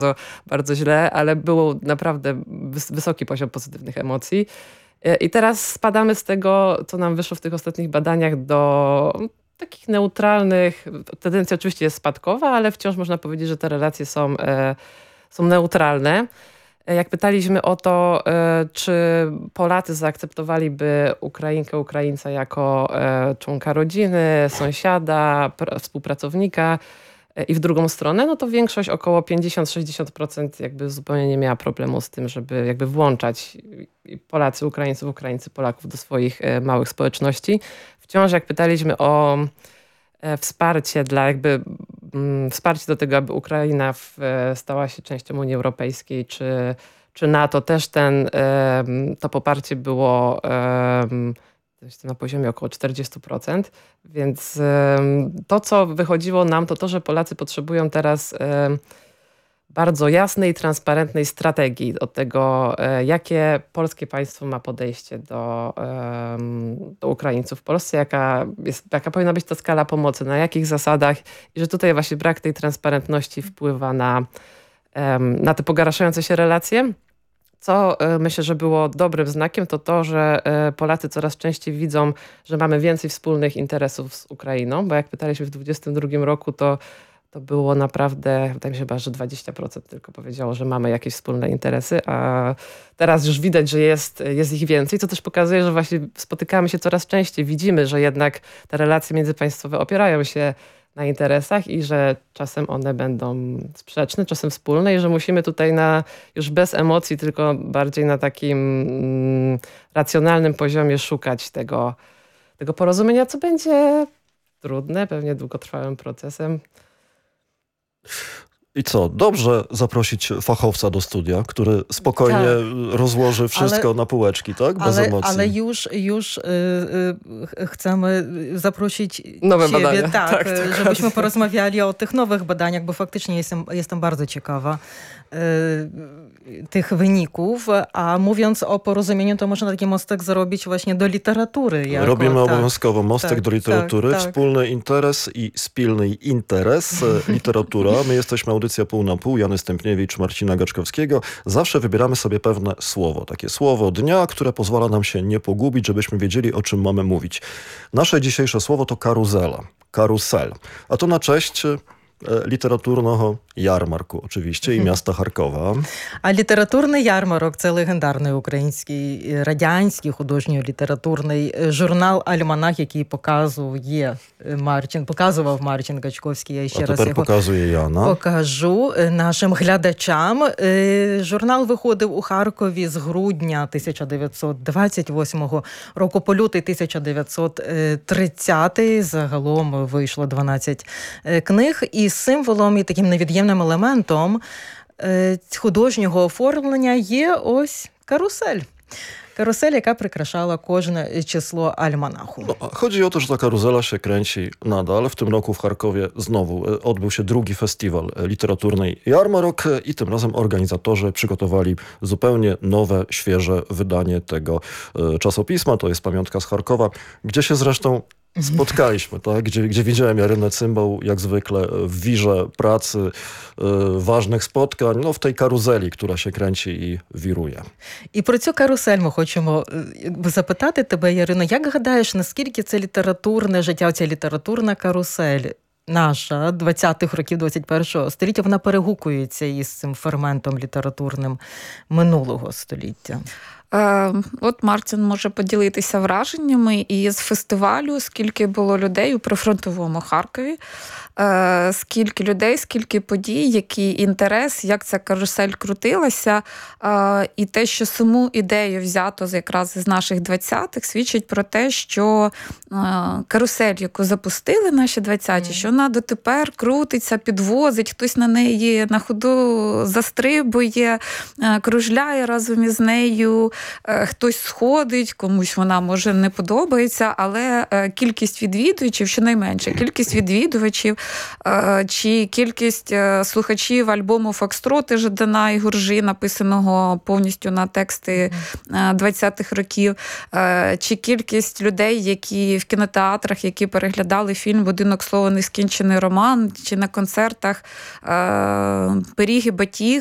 bardzo źle, ale był naprawdę wysoki poziom pozytywnych emocji. I teraz spadamy z tego, co nam wyszło w tych ostatnich badaniach, do takich neutralnych. Tendencja oczywiście jest spadkowa, ale wciąż można powiedzieć, że te relacje są neutralne. Jak pytaliśmy o to, czy Polacy zaakceptowaliby Ukrainkę, Ukraińca jako członka rodziny, sąsiada, współpracownika i w drugą stronę, no to większość, około 50-60% jakby zupełnie nie miała problemu z tym, żeby jakby włączać Polacy, Ukraińców, Ukraińcy, Polaków do swoich małych społeczności. Wciąż jak pytaliśmy o wsparcie wsparcie do tego, aby Ukraina stała się częścią Unii Europejskiej, czy NATO, też to poparcie było na poziomie około 40%. Więc to, co wychodziło nam, to, że Polacy potrzebują teraz bardzo jasnej i transparentnej strategii od tego, jakie polskie państwo ma podejście do Ukraińców w Polsce, jaka powinna być ta skala pomocy, na jakich zasadach i że tutaj właśnie brak tej transparentności wpływa na te pogarszające się relacje. Co myślę, że było dobrym znakiem, to, że Polacy coraz częściej widzą, że mamy więcej wspólnych interesów z Ukrainą, bo jak pytaliśmy w 2022 roku, to było naprawdę, wydaje mi się chyba, że 20% tylko powiedziało, że mamy jakieś wspólne interesy, a teraz już widać, że jest ich więcej, co też pokazuje, że właśnie spotykamy się coraz częściej. Widzimy, że jednak te relacje międzypaństwowe opierają się na interesach i że czasem one będą sprzeczne, czasem wspólne i że musimy tutaj już bez emocji, tylko bardziej na takim racjonalnym poziomie szukać tego porozumienia, co będzie trudne, pewnie długotrwałym procesem. I co? Dobrze zaprosić fachowca do studia, który spokojnie rozłoży wszystko na półeczki, tak? Bez emocji. Ale już chcemy zaprosić nowe ciebie, badania. żebyśmy porozmawiali o tych nowych badaniach, bo faktycznie jestem bardzo ciekawa tych wyników, a mówiąc o porozumieniu, to można taki mostek zrobić właśnie do literatury. Robimy obowiązkowo mostek do literatury. Wspólny interes i spilny interes. Literatura. My jesteśmy audycja Pół na Pół. Jany Stępniewicz, Marcina Gaczkowskiego. Zawsze wybieramy sobie pewne słowo. Takie słowo dnia, które pozwala nam się nie pogubić, żebyśmy wiedzieli, o czym mamy mówić. Nasze dzisiejsze słowo to karuzela. Karusel. A to na cześć літературного ярмарку, oczywiście, і міста Харкова. А літературний ярмарок – це легендарний український, радянський художньо-літературний журнал «Альманах», який показував Марчин Гачковський. Я ще раз його показує Яна. Покажу нашим глядачам. Журнал виходив у Харкові з грудня 1928 року по лютий 1930. Загалом вийшло 12 книг. І символом і таким невід'ємним елементом художнього оформлення є ось карусель. Karuselь, яка прикрашала кожне число альманаху. Chodzi o to, że ta karuzela się kręci nadal. W tym roku w Charkowie znowu odbył się drugi festiwal literatury Jarmarok i tym razem organizatorzy przygotowali zupełnie nowe, świeże wydanie tego czasopisma. To jest pamiątka z Charkowa, gdzie się zresztą spotkaliśmy, tak? Gdzie widziałem Jarynę Cymbał, jak zwykle w wirze pracy, ważnych spotkań, w tej karuzeli, która się kręci i wiruje. І про цю карусель ми хочемо запитати тебе, Ярино, як гадаєш, наскільки це літературне життя, ця літературна карусель наша 20-х років 21-го століття, вона перегукується із цим ферментом літературним минулого століття? От Мартін може поділитися враженнями із фестивалю, скільки було людей у прифронтовому Харкові, скільки людей, скільки подій, який інтерес, як ця карусель крутилася. І те, що саму ідею взято якраз з наших 20-х, свідчить про те, що карусель, яку запустили наші 20-ті, що вона дотепер крутиться, підвозить, хтось на неї на ходу застрибує, кружляє разом із нею. хтось сходить, комусь вона може не подобається, але кількість відвідувачів, щонайменше, кількість відвідувачів чи кількість слухачів альбому «Фокстроти» Жадана і Гуржі, написаного повністю на тексти 20-х років, чи кількість людей, які в кінотеатрах, які переглядали фільм «Будинок слова. Нескінчений роман», чи на концертах «Пиріг і батіг»,